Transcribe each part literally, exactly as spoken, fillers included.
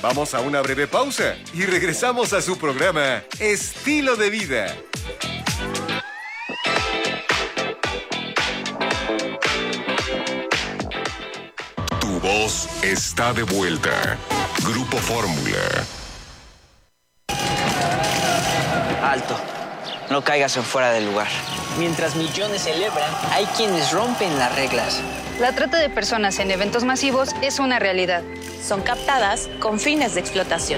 Vamos a una breve pausa y regresamos a su programa Estilo de Vida. Tu voz está de vuelta. Grupo Fórmula. Alto. No caigas en fuera del lugar. Mientras millones celebran, hay quienes rompen las reglas. La trata de personas en eventos masivos es una realidad. Son captadas con fines de explotación.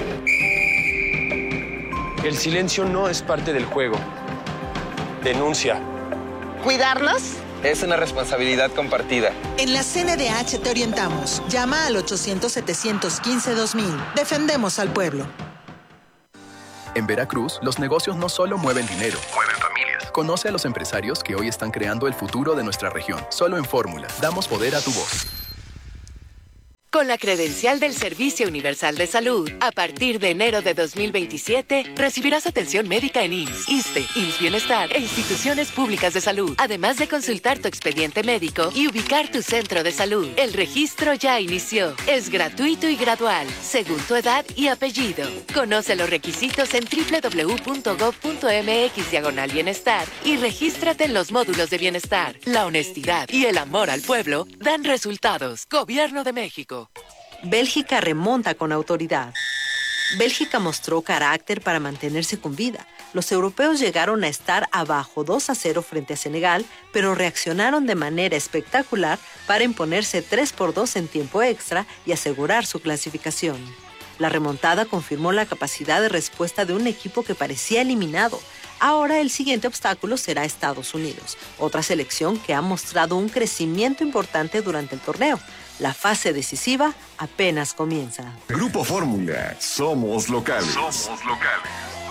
El silencio no es parte del juego. Denuncia. ¿Cuidarnos? Es una responsabilidad compartida. En la C N D H te orientamos. Llama al ochocientos, setecientos quince, dos mil. Defendemos al pueblo. En Veracruz, los negocios no solo mueven dinero, mueven familias. Conoce a los empresarios que hoy están creando el futuro de nuestra región. Solo en Fórmula, damos poder a tu voz. Con la credencial del Servicio Universal de Salud, a partir de enero de dos mil veintisiete, recibirás atención médica en I M S S, ISSSTE, I M S S Bienestar e instituciones públicas de salud, además de consultar tu expediente médico y ubicar tu centro de salud. El registro ya inició. Es gratuito y gradual, según tu edad y apellido. Conoce los requisitos en doble u doble u doble u punto gob punto eme equis diagonal bienestar y regístrate en los módulos de bienestar. La honestidad y el amor al pueblo dan resultados. Gobierno de México. Bélgica remonta con autoridad. Bélgica mostró carácter para mantenerse con vida. Los europeos llegaron a estar abajo dos a cero frente a Senegal, pero reaccionaron de manera espectacular para imponerse tres por dos en tiempo extra y asegurar su clasificación. La remontada confirmó la capacidad de respuesta de un equipo que parecía eliminado. Ahora el siguiente obstáculo será Estados Unidos, otra selección que ha mostrado un crecimiento importante durante el torneo. La fase decisiva apenas comienza. Grupo Fórmula. Somos locales. Somos locales.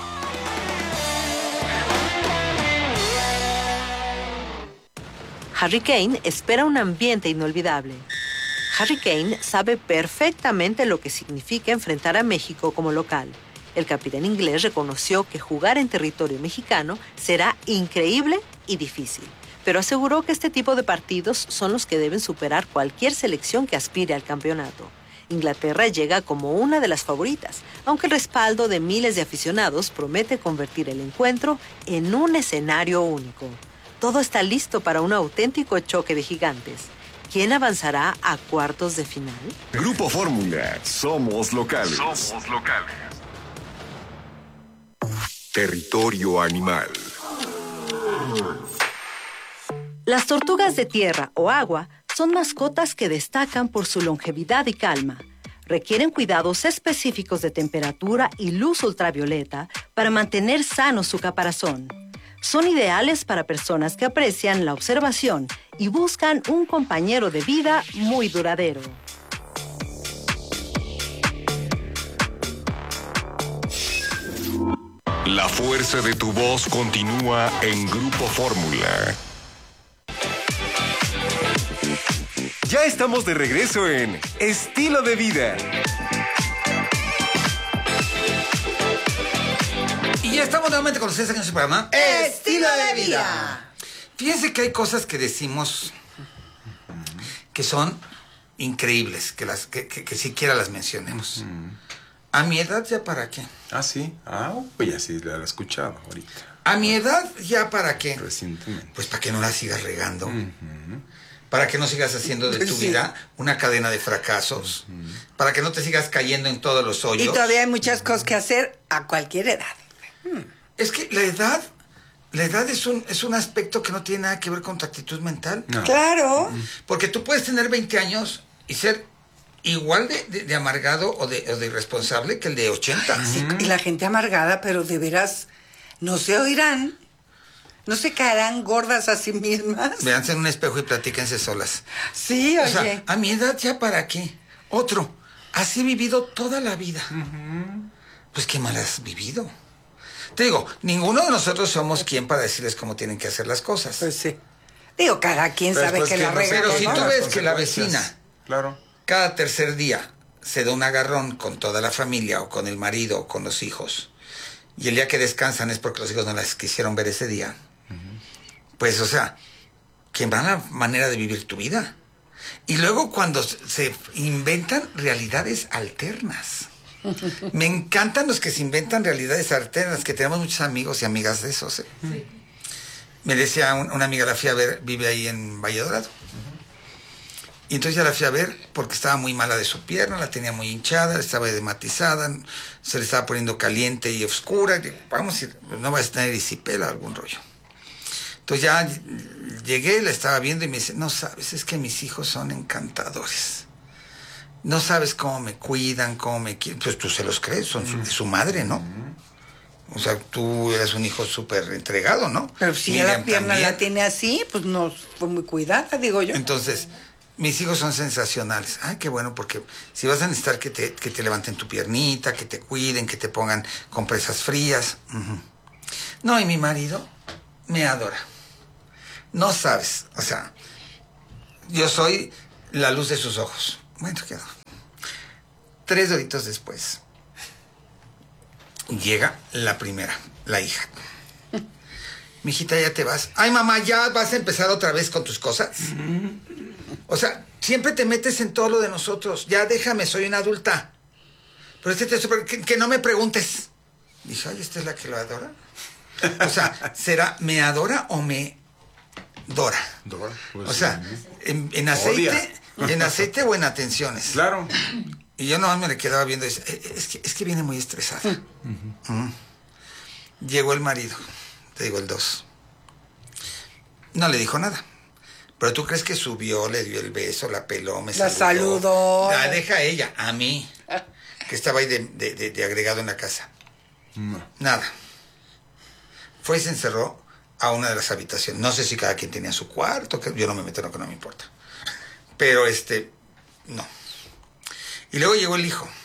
Harry Kane espera un ambiente inolvidable. Harry Kane sabe perfectamente lo que significa enfrentar a México como local. El capitán inglés reconoció que jugar en territorio mexicano será increíble y difícil, pero aseguró que este tipo de partidos son los que deben superar cualquier selección que aspire al campeonato. Inglaterra llega como una de las favoritas, aunque el respaldo de miles de aficionados promete convertir el encuentro en un escenario único. Todo está listo para un auténtico choque de gigantes. ¿Quién avanzará a cuartos de final? Grupo Fórmula. Somos locales. Somos locales. Territorio animal. Las tortugas de tierra o agua son mascotas que destacan por su longevidad y calma. Requieren cuidados específicos de temperatura y luz ultravioleta para mantener sano su caparazón. Son ideales para personas que aprecian la observación y buscan un compañero de vida muy duradero. La fuerza de tu voz continúa en Grupo Fórmula. Ya estamos de regreso en Estilo de Vida. Y ya estamos nuevamente con ustedes aquí en su programa Estilo de Vida. Fíjense que hay cosas que decimos que son increíbles, que, las, que, que, que siquiera las mencionemos. Mm. A mi edad, ¿ya para qué? Ah, sí. Ah, pues ya sí la he escuchado ahorita. A mi edad, ¿ya para qué? Recientemente. Pues para que no la sigas regando. Uh-huh. Para que no sigas haciendo de tu sí. vida una cadena de fracasos. Uh-huh. Para que no te sigas cayendo en todos los hoyos. Y todavía hay muchas cosas que hacer a cualquier edad. Hmm. Es que la edad, la edad es un, es un aspecto que no tiene nada que ver con tu actitud mental. No. Claro. Porque tú puedes tener veinte años y ser igual de, de, de amargado o de, o de irresponsable que el de ochenta. Ay, sí, y la gente amargada, pero de veras no se oirán, no se caerán gordas a sí mismas. Véanse en un espejo y platíquense solas. Sí, oye. O sea, a mi edad, ¿ya para qué? Otro, así he vivido toda la vida. Uh-huh. Pues qué mal has vivido. Te digo, ninguno de nosotros somos quien para decirles cómo tienen que hacer las cosas. Pues sí. Digo, cada quien pero sabe que, que la regla. Pero ¿no? si tú ves que la vecina, claro, cada tercer día se da un agarrón con toda la familia o con el marido o con los hijos, y el día que descansan es porque los hijos no las quisieron ver ese día, uh-huh. pues, o sea, ¿quién va a la manera de vivir tu vida? Y luego cuando se inventan realidades alternas. Me encantan los que se inventan realidades alternas, que tenemos muchos amigos y amigas de esos. ¿eh? Sí. Me decía un, una amiga, la fui a ver, vive ahí en Valle Dorado. Uh-huh. Y entonces ya la fui a ver porque estaba muy mala de su pierna, la tenía muy hinchada, estaba edematizada, se le estaba poniendo caliente y oscura. Y, vamos a ir, no vas a tener disipela, algún rollo. Entonces ya llegué, la estaba viendo y me dice, no sabes, es que mis hijos son encantadores. No sabes cómo me cuidan, cómo me quieren. Pues tú se los crees, son su, su madre, ¿no? O sea, tú eres un hijo súper entregado, ¿no? Pero si Miriam la pierna también. la tiene así, pues no fue muy cuidada, digo yo. Entonces, mis hijos son sensacionales. Ay, qué bueno, porque si vas a necesitar que te, que te levanten tu piernita, que te cuiden, que te pongan compresas frías. Uh-huh. No, y mi marido me adora. No sabes, o sea, yo soy la luz de sus ojos. Bueno, quedó. Tres horitos después, llega la primera, la hija. Mijita, ya te vas. Ay, mamá, ¿ya vas a empezar otra vez con tus cosas? O sea, siempre te metes en todo lo de nosotros. Ya déjame, soy una adulta. Pero este te super... que, que no me preguntes. Dije, ay, ¿esta es la que lo adora? O sea, ¿será me adora o me dora? Dora. Pues o sea, sí. en, en aceite, en aceite o en atenciones. Claro. Y yo nomás me le quedaba viendo y decía, es que, es que viene muy estresada. Uh-huh. Mm. Llegó el marido, te digo el dos. No le dijo nada. Pero tú crees que subió, le dio el beso, la peló, me la saludó. saludó. La deja a ella, a mí, que estaba ahí de, de, de, de agregado en la casa. No. Nada. Fue y se encerró a una de las habitaciones. No sé si cada quien tenía su cuarto, que yo no me meto en lo que no me importa. Pero este, no. Y luego llegó el hijo.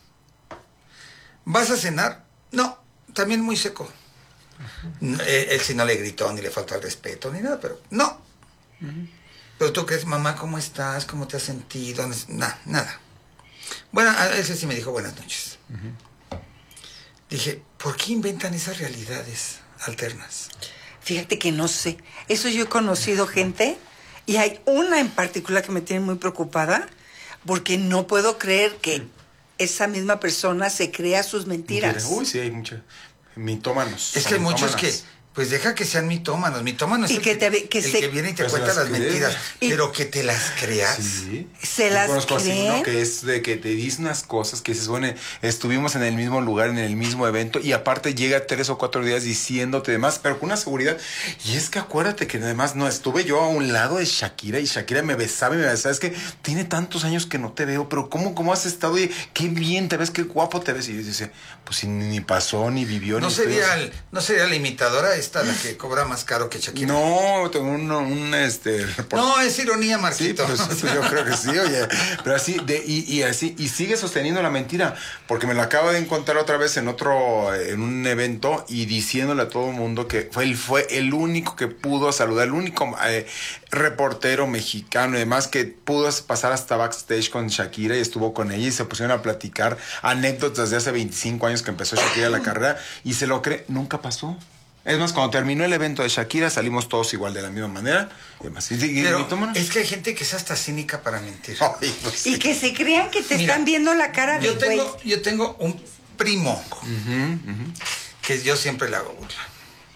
¿Vas a cenar? No, también muy seco. Uh-huh. Él, él sí no le gritó, ni le faltó el respeto, ni nada, pero no. Uh-huh. Pero tú crees, mamá, ¿cómo estás? ¿Cómo te has sentido? Nada, nada. Bueno, ese sí me dijo buenas noches. Uh-huh. Dije, ¿por qué inventan esas realidades alternas? Fíjate que no sé. Eso yo he conocido gente, y hay una en particular que me tiene muy preocupada, porque no puedo creer que esa misma persona se crea sus mentiras. Uy, sí, hay muchos mitómanos. Es que hay muchos que, pues deja que sean mitómanos. Mitómanos y es que el, te, que, que el se, que viene y te pues cuenta las, las mentiras. Y, pero que te las creas. Sí. Se Yo las conozco creen. Así, ¿no? Que es de que te dice unas cosas que se supone, estuvimos en el mismo lugar, en el mismo evento, y aparte llega tres o cuatro días diciéndote demás, pero con una seguridad. Y es que acuérdate que además no estuve yo a un lado de Shakira, y Shakira me besaba y me besaba. Es que tiene tantos años que no te veo, pero ¿cómo, cómo has estado? Y qué bien te ves, qué guapo te ves. Y dice, pues si ni pasó, ni vivió, no ni sería el, No sería la imitadora esta la que cobra más caro que Shakira. No, tengo un, un este. Por... No, es ironía, Marquito. Sí, pues, yo creo que sí, oye. Pero así, de, y, y así, y sigue sosteniendo la mentira, porque me la acabo de encontrar otra vez en otro, en un evento, y diciéndole a todo el mundo que fue, él fue el único que pudo saludar, el único eh, reportero mexicano y demás que pudo pasar hasta backstage con Shakira y estuvo con ella y se pusieron a platicar anécdotas de hace veinticinco años que empezó Shakira la carrera, y se lo cree, nunca pasó. Es más, cuando terminó el evento de Shakira salimos todos igual de la misma manera. Y demás. ¿Y, y, Pero y es que hay gente que es hasta cínica para mentir. Ay, pues, y que se crean que te Mira, están viendo la cara de yo tengo, güey. yo tengo un primo uh-huh, uh-huh. que yo siempre le hago burla.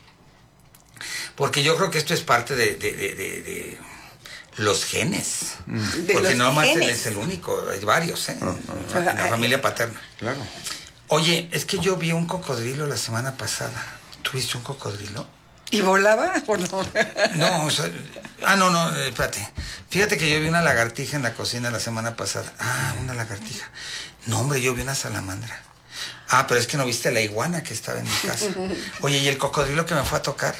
Porque yo creo que esto es parte de, de, de, de, de los genes. Mm. De Porque los no más él genes. es el único, hay varios, ¿eh? Uh-huh. En la familia paterna. Claro. Oye, es que yo vi un cocodrilo la semana pasada. ¿Tuviste un cocodrilo? ¿Y volaba o no? No, o sea, ah, no, no, eh, espérate. Fíjate que yo vi una lagartija en la cocina la semana pasada. Ah, una lagartija. No, hombre, yo vi una salamandra. Ah, pero es que no viste la iguana que estaba en mi casa. Oye, ¿y el cocodrilo que me fue a tocar?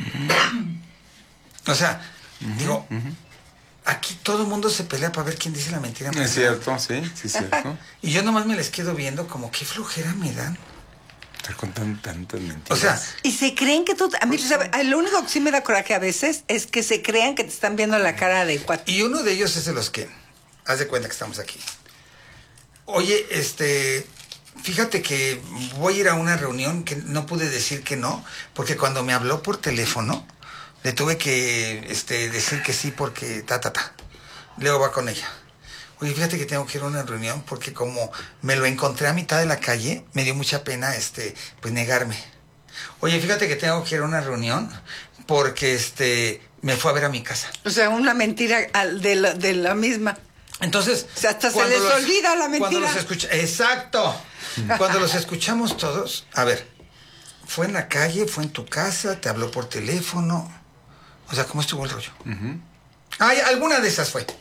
O sea, uh-huh, digo, uh-huh. Aquí todo el mundo se pelea para ver quién dice la mentira. Es cierto, sí, sí es cierto. Y yo nomás me les quedo viendo como qué flojera me dan. Estar contando tantas mentiras. O sea, y se creen que tú... A mí, ¿sabes? Lo único que sí me da coraje a veces es que se crean que te están viendo la cara de cuatro. Y uno de ellos es de los que... Haz de cuenta que estamos aquí. Oye, este... Fíjate que voy a ir a una reunión que no pude decir que no, porque cuando me habló por teléfono, le tuve que este, decir que sí porque ta, ta, ta. Luego va con ella. oye, fíjate que tengo que ir a una reunión porque como me lo encontré a mitad de la calle, me dio mucha pena, este, pues negarme. Oye, fíjate que tengo que ir a una reunión porque, este, me fue a ver a mi casa. O sea, una mentira al- de la, de la misma. Entonces, O sea, hasta se cuando les los- olvida la mentira. Cuando los escucha, exacto. Cuando los escuchamos todos, a ver, fue en la calle, fue en tu casa, te habló por teléfono. O sea, ¿cómo estuvo el rollo? Ay, alguna de esas fue.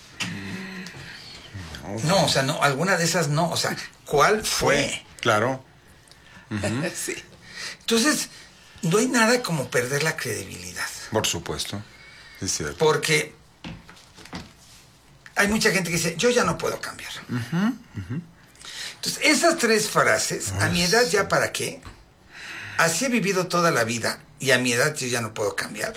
No, o sea, no, alguna de esas no. O sea, ¿cuál fue? Claro. Sí. Entonces, no hay nada como perder la credibilidad. Por supuesto. Es cierto. Porque hay mucha gente que dice, yo ya no puedo cambiar. Entonces, esas tres frases, a mi edad ya para qué, así he vivido toda la vida y a mi edad yo ya no puedo cambiar.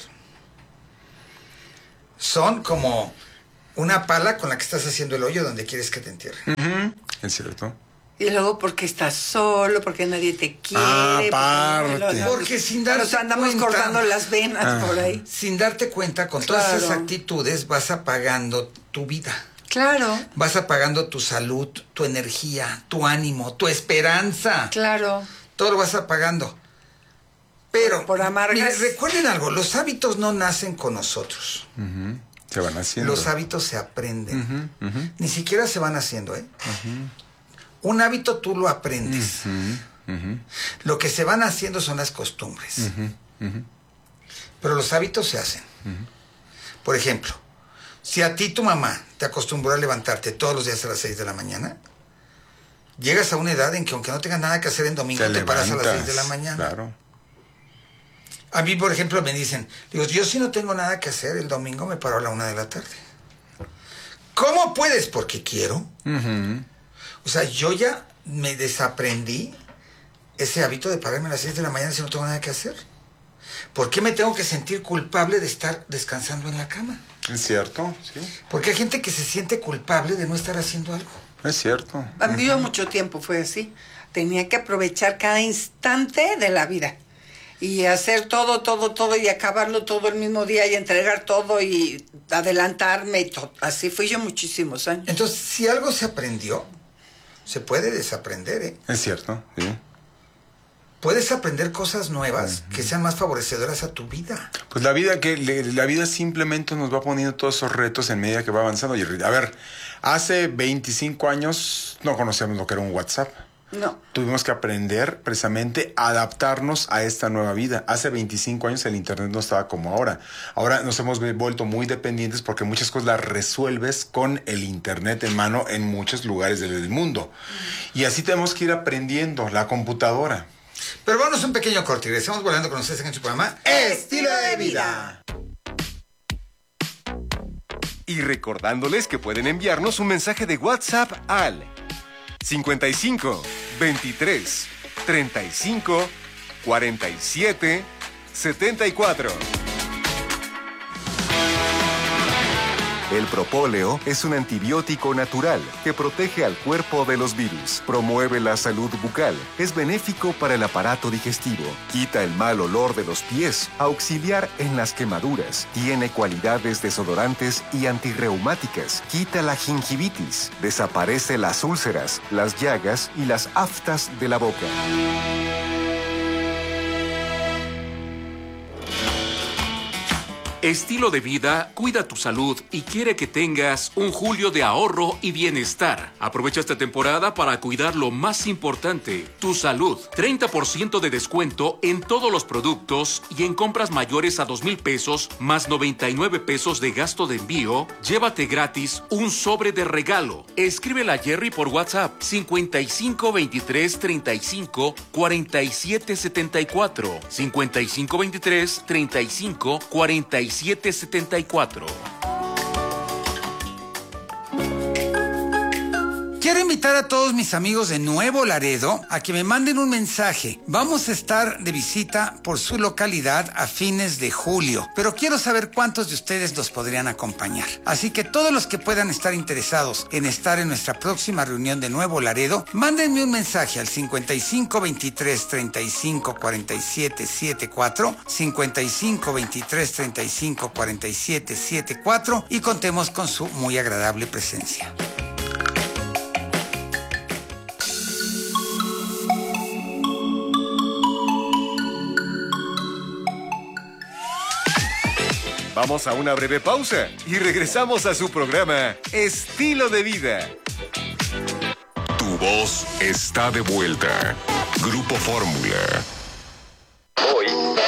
Son como una pala con la que estás haciendo el hoyo donde quieres que te entierren. Ujú. Es cierto. Y luego porque estás solo, porque nadie te quiere. Ah, porque- aparte. Porque sin darte Nos andamos cuenta- cortando las venas Ah. por ahí. Sin darte cuenta, con todas esas Claro. actitudes vas apagando tu vida. Claro, Vas apagando tu salud, tu energía, tu ánimo, tu esperanza. claro. Todo lo vas apagando. Pero, Por amargas. mire, recuerden algo, los hábitos no nacen con nosotros. Ujú. Se van haciendo. Los hábitos se aprenden. Ujú, ujú, Ni siquiera se van haciendo, ¿eh? Un hábito tú lo aprendes. ujú, ujú, Lo que se van haciendo son las costumbres. ujú, ujú. Pero los hábitos se hacen. Por ejemplo, si a ti tu mamá te acostumbró a levantarte todos los días a las seis de la mañana, llegas a una edad en que aunque no tengas nada que hacer en domingo, te, paras a las levantas, seis de la mañana. Claro. A mí, por ejemplo, me dicen, digo, yo si no tengo nada que hacer, el domingo me paro a la una de la tarde. ¿Cómo puedes? Porque quiero. Ujú. O sea, yo ya me desaprendí ese hábito de pararme a las seis de la mañana si no tengo nada que hacer. ¿Por qué me tengo que sentir culpable de estar descansando en la cama? Es cierto, sí. Porque hay gente que se siente culpable de no estar haciendo algo. Es cierto. A mí yo mucho tiempo fue así. Tenía que aprovechar cada instante de la vida. Y hacer todo, todo, todo y acabarlo todo el mismo día y entregar todo y adelantarme y todo. Así fui yo muchísimos años. Entonces, si algo se aprendió, se puede desaprender, ¿eh? Es cierto, sí. Puedes aprender cosas nuevas que sean más favorecedoras a tu vida. Pues la vida que le- la vida simplemente nos va poniendo todos esos retos en medida que va avanzando. Y a ver, hace veinticinco años no conocíamos lo que era un WhatsApp. No. Tuvimos que aprender precisamente a adaptarnos a esta nueva vida. Hace veinticinco años el internet no estaba como ahora. Ahora nos hemos vuelto muy dependientes porque muchas cosas las resuelves con el internet en mano en muchos lugares del mundo. Y así tenemos que ir aprendiendo la computadora. Pero vámonos un pequeño corte y regresamos volando con ustedes en su programa Estilo de Vida. Y recordándoles que pueden enviarnos un mensaje de WhatsApp al cincuenta y cinco, veintitrés, treinta y cinco, cuarenta y siete, setenta y cuatro. El propóleo es un antibiótico natural que protege al cuerpo de los virus, promueve la salud bucal, es benéfico para el aparato digestivo, quita el mal olor de los pies, auxiliar en las quemaduras, tiene cualidades desodorantes y antirreumáticas, quita la gingivitis, desaparece las úlceras, las llagas y las aftas de la boca. Estilo de Vida cuida tu salud y quiere que tengas un julio de ahorro y bienestar. Aprovecha esta temporada para cuidar lo más importante, tu salud. treinta por ciento de descuento en todos los productos y en compras mayores a dos mil pesos más noventa y nueve pesos de gasto de envío. Llévate gratis un sobre de regalo. Escríbela a Jerry por WhatsApp cincuenta y cinco, veintitrés, treinta y cinco, cuarenta y siete, setenta y cuatro. cincuenta y cinco, veintitrés, treinta y cinco, cuarenta y siete, setenta y cuatro. Quiero invitar a todos mis amigos de Nuevo Laredo a que me manden un mensaje. Vamos a estar de visita por su localidad a fines de julio, pero quiero saber cuántos de ustedes nos podrían acompañar. Así que todos los que puedan estar interesados en estar en nuestra próxima reunión de Nuevo Laredo, mándenme un mensaje al cincuenta y cinco veintitrés treinta y cinco cuarenta y siete setenta y cuatro, cincuenta y cinco veintitrés treinta y cinco cuarenta y siete setenta y cuatro y contemos con su muy agradable presencia. Vamos a una breve pausa y regresamos a su programa Estilo de Vida. Tu voz está de vuelta. Grupo Fórmula. Hoy.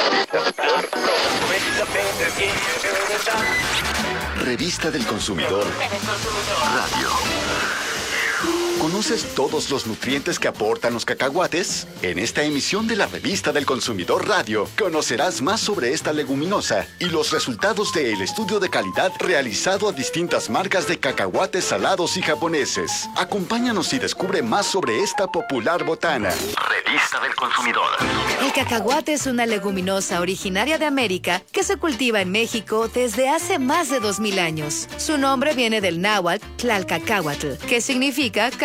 Revista del Consumidor Radio. ¿Conoces todos los nutrientes que aportan los cacahuates? En esta emisión de la Revista del Consumidor Radio, conocerás más sobre esta leguminosa y los resultados del estudio de calidad realizado a distintas marcas de cacahuates salados y japoneses. Acompáñanos y descubre más sobre esta popular botana. Revista del Consumidor. El cacahuate es una leguminosa originaria de América que se cultiva en México desde hace más de dos mil años. Su nombre viene del náhuatl Tlalcacahuatl, que significa